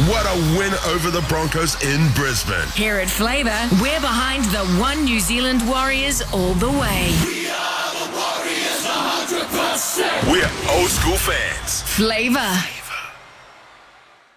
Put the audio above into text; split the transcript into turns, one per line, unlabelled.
What a win over the Broncos in Brisbane.
Here at Flavour, we're behind the One New Zealand Warriors all the way.
We are the Warriors 100%.
We're old school fans.
Flavour.